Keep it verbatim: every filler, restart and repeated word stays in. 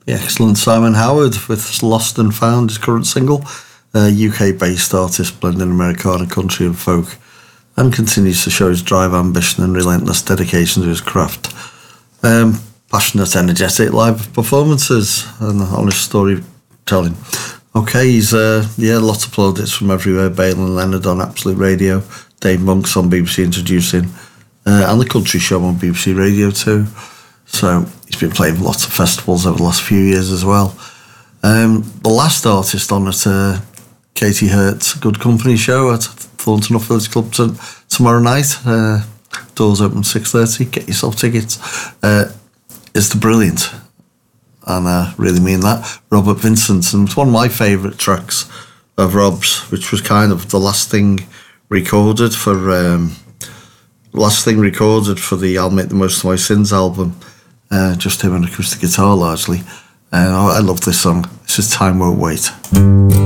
The excellent Simon Howard with Lost and Found, his current single. A U K-based artist blending Americana, country and folk, and continues to show his drive, ambition and relentless dedication to his craft. Um, passionate, energetic live performances and honest storytelling. Okay, he's, uh, yeah, lots of plaudits from everywhere. Bale and Leonard on Absolute Radio, Dave Monks on B B C Introducing, uh, and The Country Show on B B C Radio too. So he's been playing lots of festivals over the last few years as well. Um, the last artist on at uh, Katie Hurt's Good Company show at Thornton Off Village Club t- tomorrow night. Uh, doors open six thirty. Get yourself tickets. Uh, it's the brilliant, and I really mean that, Robert Vincent. And it's one of my favourite tracks of Rob's, which was kind of the last thing recorded for um, last thing recorded for the I'll Make the Most of My Sins album. Uh, just him and acoustic guitar largely. And uh, I love this song. This is Time Won't Wait.